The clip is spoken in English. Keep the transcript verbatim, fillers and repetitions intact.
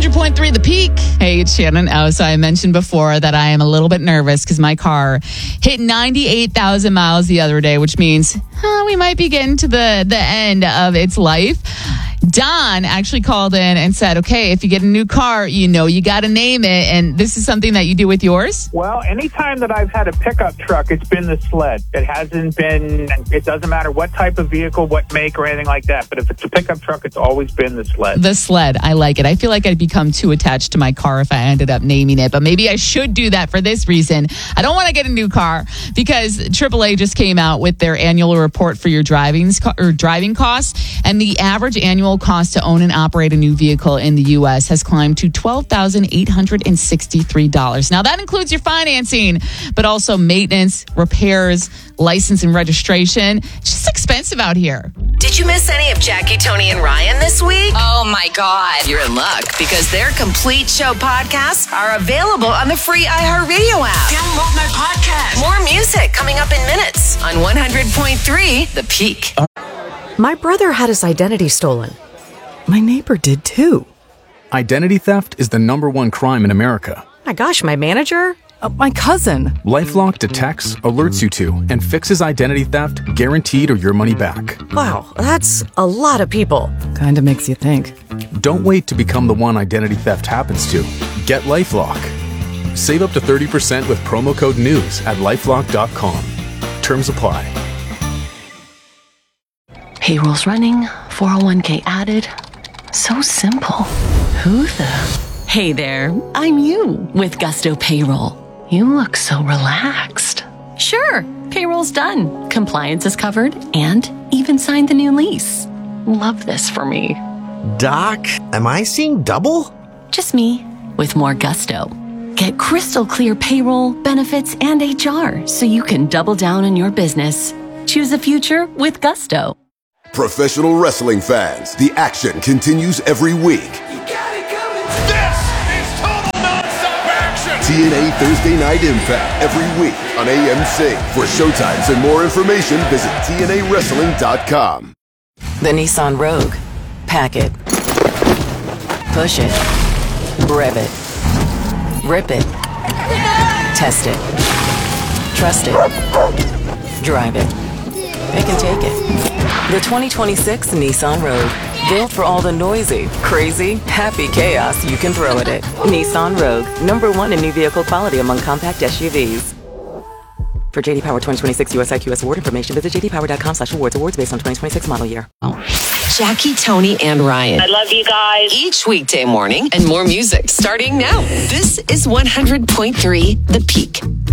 hundred point three The Peak. Hey, it's Shannon. Oh, so I mentioned before that I am a little bit nervous because my car hit ninety-eight thousand miles the other day, which means huh, we might be getting to the, the end of its life. Don actually called in and said, okay, if you get a new car, you know you got to name it. And this is something that you do with yours? Well, anytime that I've had a pickup truck, it's been the sled. It hasn't been, it doesn't matter what type of vehicle, what make or anything like that. But if it's a pickup truck, it's always been the sled. The sled. I like it. I feel like I'd become too attached to my car if I ended up naming it. But maybe I should do that for this reason. I don't want to get a new car because triple A just came out with their annual report for your driving, or driving costs. And the average annual cost to own and operate a new vehicle in the U S has climbed to twelve thousand eight hundred sixty-three dollars. Now, that includes your financing, but also maintenance, repairs, license and registration. It's just expensive out here. Did you miss any of Jackie, Tony, and Ryan this week? Oh, my God. You're in luck because their complete show podcasts are available on the free iHeartRadio app. Download my podcast. More music coming up in minutes on one hundred point three The Peak. My brother had his identity stolen. My neighbor did too. Identity theft is the number one crime in America. My gosh, my manager? Uh, my cousin. LifeLock detects, alerts you to, and fixes identity theft guaranteed or your money back. Wow, that's a lot of people. Kinda makes you think. Don't wait to become the one identity theft happens to. Get LifeLock. Save up to thirty percent with promo code NEWS at lifelock dot com. Terms apply. Payroll's running, four oh one k added. So simple. Who the... Hey there, I'm you with Gusto Payroll. You look so relaxed. Sure, payroll's done. Compliance is covered and even signed the new lease. Love this for me. Doc, am I seeing double? Just me with more gusto. Get crystal clear payroll, benefits, and H R so you can double down on your business. Choose a future with Gusto. Professional wrestling fans, the action continues every week. You got it coming. This is total nonstop action. T N A Thursday Night Impact every week on A M C. For showtimes and more information, visit T N A wrestling dot com. The Nissan Rogue. Pack it. Push it. Rev it. Rip it. Test it. Trust it. Drive it. Pick and take it. The twenty twenty-six Nissan Rogue. Built for all the noisy, crazy, happy chaos you can throw at it. Nissan Rogue. Number one in new vehicle quality among compact S U Vs. For J D Power twenty twenty-six U S I Q S award information, visit j d power dot com slash awards. Awards based on twenty twenty-six model year. Jackie, Tony, and Ryan. I love you guys. Each weekday morning and more music starting now. This is one hundred point three The Peak.